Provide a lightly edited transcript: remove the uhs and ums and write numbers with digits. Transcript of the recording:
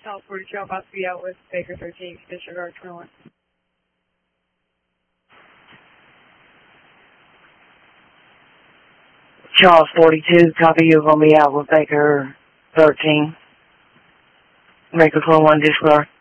South 42, about to be out with Baker 13, disregard 21. Charles 42, copy, you're going to be out with Baker 13. Baker 21, disregard.